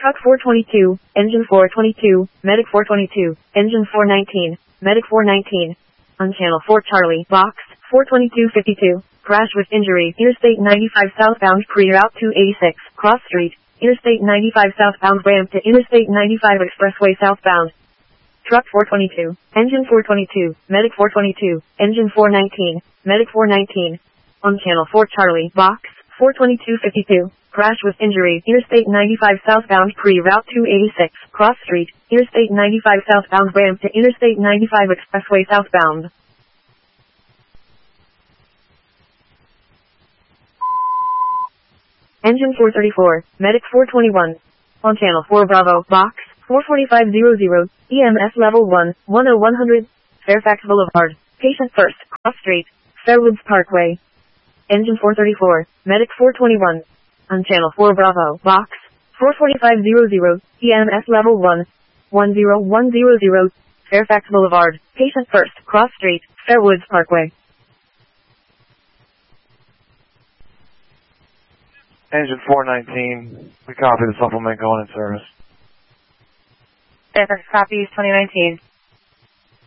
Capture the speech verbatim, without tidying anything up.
Truck four twenty-two, Engine four twenty-two, Medic four twenty-two, Engine four nineteen, Medic four nineteen. On Channel four Charlie, Box, four twenty-two fifty-two, crash with injury, Interstate ninety-five southbound pre-route two eighty-six, cross street, Interstate ninety-five southbound ramp to Interstate ninety-five expressway southbound. Truck four twenty-two, Engine four twenty-two, Medic four twenty-two, Engine four nineteen, Medic four nineteen. On Channel four Charlie, Box, four twenty-two fifty-two, crash with injury, Interstate ninety-five southbound pre-route two eighty-six, cross street, Interstate ninety-five southbound ramp to Interstate ninety-five expressway southbound. Engine four thirty-four, Medic four twenty-one. On Channel four Bravo, Box, four forty-five hundred, E M S Level one, one oh one hundred, Fairfax Boulevard, Patient First, Cross Street, Fairwoods Parkway. Engine four thirty-four, Medic four twenty-one. On Channel four Bravo, Box, four forty-five hundred, E M S Level one, one oh one hundred, Fairfax Boulevard, Patient First, Cross Street, Fairwoods Parkway. Engine four nineteen, we copy the supplement going in service. Fairfax copies twenty nineteen.